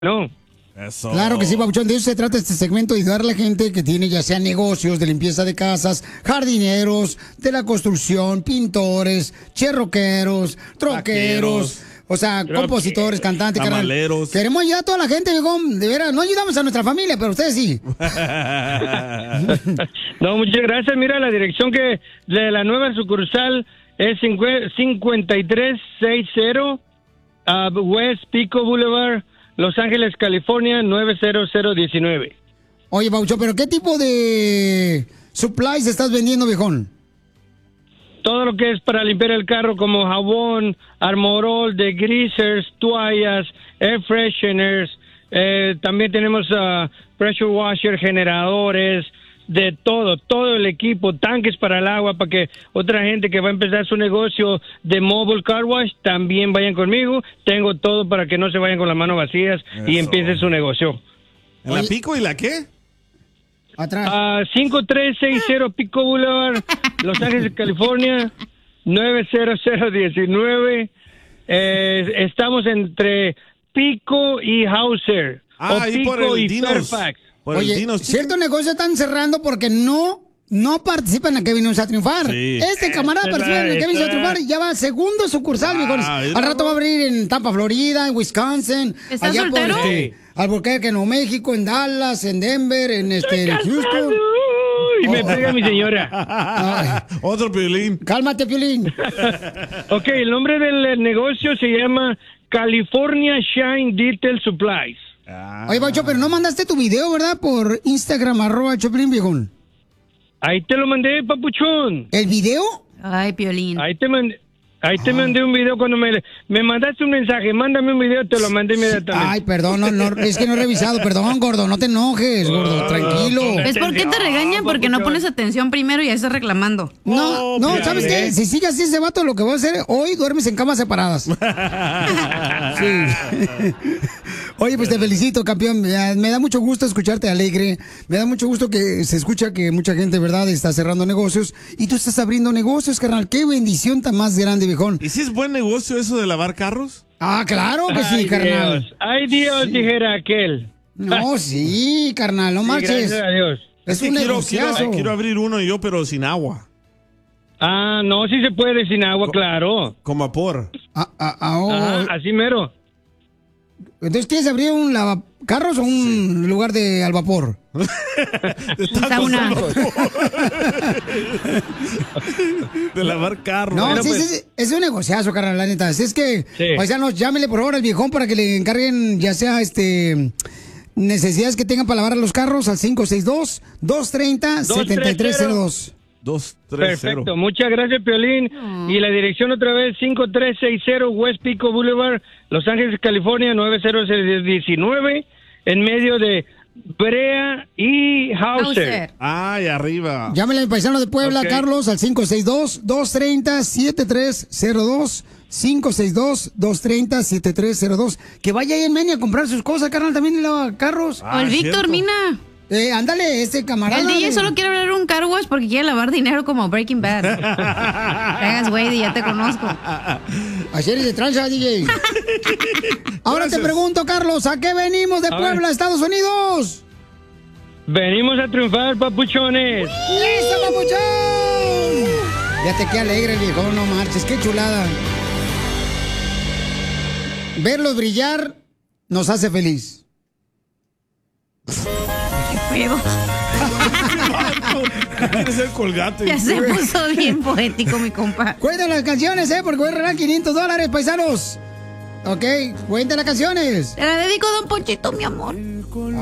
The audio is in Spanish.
No. Eso. Claro que sí, Papuchón. De eso se trata este segmento, de ayudar a la gente que tiene ya sea negocios de limpieza de casas, jardineros, de la construcción, pintores, cherroqueros, troqueros. O sea, compositores, cantantes, tamaleros. Queremos ayudar a toda la gente, viejón. De veras, no ayudamos a nuestra familia, pero ustedes sí. No, muchas gracias. Mira, la dirección que de la nueva sucursal es 5360 West Pico Boulevard, Los Ángeles, California, 90019. Oye, Papuchón, ¿pero qué tipo de supplies estás vendiendo, viejón? Todo lo que es para limpiar el carro, como jabón, armorol, degreasers, toallas, air fresheners. También tenemos pressure washer, generadores, de todo el equipo, tanques para el agua, para que otra gente que va a empezar su negocio de mobile car wash también vayan conmigo. Tengo todo para que no se vayan con las manos vacías y empiecen su negocio. ¿En la Pico y la qué? Atrás. 5360 Pico Boulevard, Los Ángeles, California, 90019. Estamos entre Pico y Hauser. O ahí Pico por el y Dinos. Fairfax. Oye, ciertos negocios están cerrando porque no participan en el que vinimos a triunfar. Sí. Este camarada participa en el que vinimos a triunfar y ya va segundo sucursal, viejón. Al rato va a abrir en Tampa, Florida, en Wisconsin. ¿Estás soltero? Albuquerque, Nuevo México, en Dallas, en Denver, en Houston. Y me pega mi señora. Otro Piolín. Cálmate, Piolín. Ok, el nombre del negocio se llama California Shine Detail Supplies. Oye, Bacho, pero no mandaste tu video, ¿verdad? Por Instagram, @Choplin, viejón. Ahí te lo mandé, papuchón. ¿El video? Ay, Piolín. Ahí te mandé un video cuando me mandaste un mensaje. Mándame un video, te lo mandé inmediatamente. Ay, perdón, no, es que no he revisado. Perdón, gordo, no te enojes, gordo, tranquilo. ¿Ves por qué te regañan? Porque no pones atención primero y ya estás reclamando. No, ¿sabes qué? Si sigue así ese vato, lo que voy a hacer, hoy duermes en camas separadas. Sí. Oye, pues te felicito, campeón. Me da mucho gusto escucharte alegre. Me da mucho gusto que se escucha que mucha gente, ¿verdad?, está cerrando negocios. Y tú estás abriendo negocios, carnal. Qué bendición tan más grande, viejón. ¿Y si es buen negocio eso de lavar carros? Ah, claro que sí, carnal. Ay, Dios, dijera aquel. No, sí, carnal, no marches. Gracias a Dios. Es un negociazo. Quiero abrir uno yo, pero sin agua. Ah, no, sí se puede sin agua, claro. Como vapor. Así mero. Entonces, ¿quieres abrir un lavacarros o un lugar de al vapor? Sauna. De lavar carros. No, Bueno, sí, pues. sí, es un negociazo, carnal, la neta. Es que, paisanos, llámenle por favor al viejón para que le encarguen, ya sea, necesidades que tengan para lavar los carros al 562-230-7302. 230. Perfecto, muchas gracias, Piolín. Y la dirección otra vez, 5360 West Pico Boulevard, Los Ángeles, California, 90019, en medio de Brea y Hauser. Ay, arriba. Llámenle al paisano de Puebla, Ok. Carlos, al 562-230-7302. 562-230-7302. Que vaya ahí en Meni a comprar sus cosas, carnal, también le lava carros. O el Víctor, Mina. Ándale, camarada. El DJ solo quiere abrir un car wash porque quiere lavar dinero como Breaking Bad. Hagas, güey, ya te conozco. Así eres de tranza, DJ. Ahora te pregunto, Carlos, ¿a qué venimos de Puebla, Estados Unidos? Venimos a triunfar, papuchones. ¡Listo, papuchón! Ya te queda alegre, viejo, no marches, qué chulada. Verlos brillar nos hace feliz. Pero Quiere ser colgate. ya se puso bien poético, mi compa. Cuenten las canciones, porque voy a regalar $500, paisanos. Ok, cuenten las canciones. Te la dedico a Don Ponchito, mi amor.